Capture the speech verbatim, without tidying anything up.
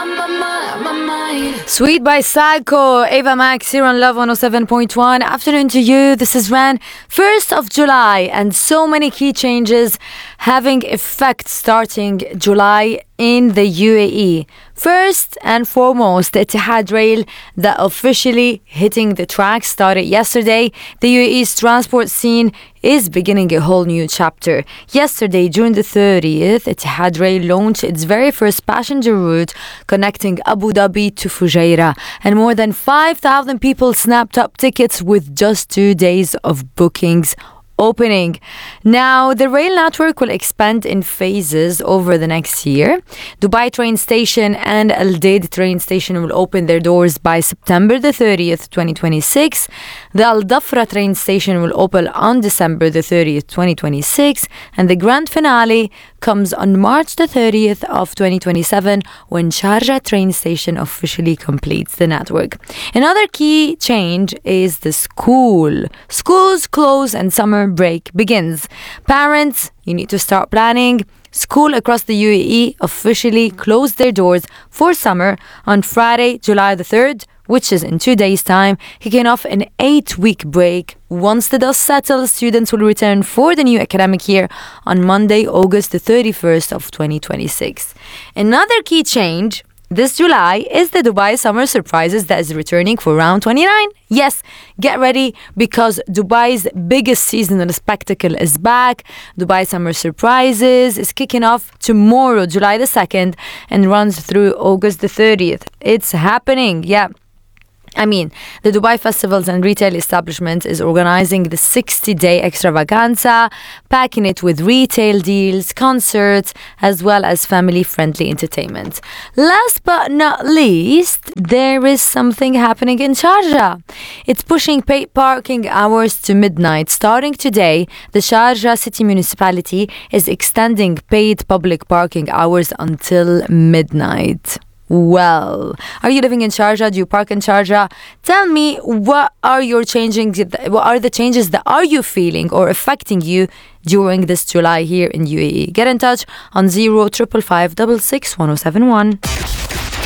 Sweet by Psycho, Ava Max here on Love one oh seven point one. Afternoon to you. This is Ran. first of July, and so many key changes having effect starting July in the U A E. First and foremost, the Etihad Rail that officially hitting the tracks started yesterday. The U A E's transport scene is beginning a whole new chapter. Yesterday, June the thirtieth, Etihad Rail launched its very first passenger route connecting Abu Dhabi to Fujairah, and more than five thousand people snapped up tickets with just two days of bookings opening. Now, the rail network will expand in phases over the next year. Dubai train station and Al Daid train station will open their doors by September the thirtieth, twenty twenty-six. The Al Dhafra train station will open on December the thirtieth, twenty twenty-six, and the grand finale comes on March the thirtieth of twenty twenty-seven, when Sharjah train station officially completes the network. Another key change is the school. Schools close and summer break begins. Parents, you need to start planning. School across the U A E officially closed their doors for summer on Friday, July the third, which is in two days' time, kicking off an eight-week break. Once the dust settles, students will return for the new academic year on Monday, August the thirty-first of twenty twenty-six. Another key change this July is the Dubai Summer Surprises that is returning for round twenty-nine. Yes, get ready, because Dubai's biggest seasonal spectacle is back. Dubai Summer Surprises is kicking off tomorrow, July the second, and runs through August the thirtieth. It's happening, yeah. I mean, the Dubai Festivals and Retail Establishment is organizing the sixty-day extravaganza, packing it with retail deals, concerts, as well as family-friendly entertainment. Last but not least, there is something happening in Sharjah. It's pushing paid parking hours to midnight. Starting today, the Sharjah City Municipality is extending paid public parking hours until midnight. Well, are you living in Sharjah? Do you park in Sharjah? Tell me, what are your changing? What are the changes that are you feeling or affecting you during this July here in U A E? Get in touch on zero triple five five six six one oh seven one.